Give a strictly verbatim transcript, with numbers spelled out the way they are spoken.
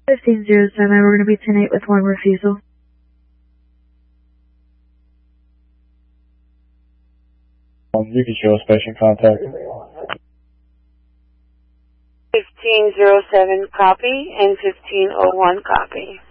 fifteen zero seven, we're going to be ten eight with one refusal. Um, you can show us patient contact. fifteen zero seven copy and fifteen oh one copy.